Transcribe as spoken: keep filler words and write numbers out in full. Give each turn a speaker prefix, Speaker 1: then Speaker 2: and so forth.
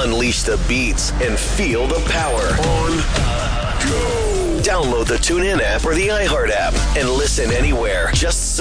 Speaker 1: Unleash the beats and feel the power. On Go. Download the TuneIn app or the iHeart app and listen anywhere. Just